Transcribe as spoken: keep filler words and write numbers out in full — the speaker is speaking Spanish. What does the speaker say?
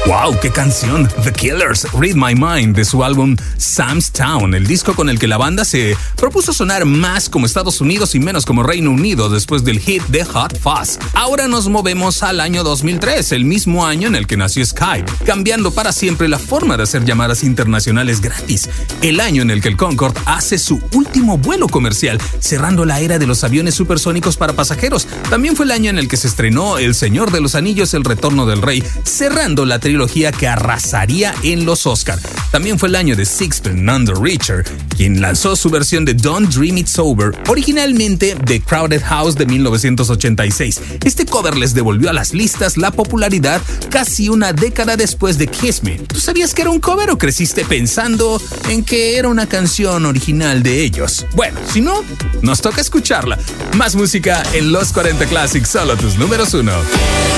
¡Wow! ¡Qué canción! The Killers, Read My Mind, de su álbum Sam's Town, el disco con el que la banda se propuso sonar más como Estados Unidos y menos como Reino Unido después del hit de Hot Fuzz. Ahora nos movemos al año dos mil tres, el mismo año en el que nació Skype, cambiando para siempre la forma de hacer llamadas internacionales gratis. El año en el que el Concorde hace su último vuelo comercial, cerrando la era de los aviones supersónicos para pasajeros. También fue el año en el que se estrenó El Señor de los Anillos, El Retorno del Rey, cerrando la trilogía que arrasaría en los Oscar. También fue el año de Sixpence None the Richer, quien lanzó su versión de Don't Dream It Sober, originalmente de Crowded House de mil novecientos ochenta y seis. Este cover les devolvió a las listas la popularidad casi una década después de Kiss Me. ¿Tú sabías que era un cover o creciste pensando en que era una canción original de ellos? Bueno, si no, nos toca escucharla. Más música en Los cuarenta Classics, solo tus números uno.